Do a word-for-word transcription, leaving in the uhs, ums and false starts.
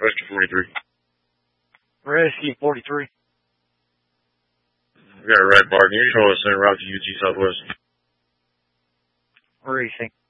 Rescue forty-three. Rescue forty-three. We got a red bar. Can you control us in route to U G Southwest? Racing.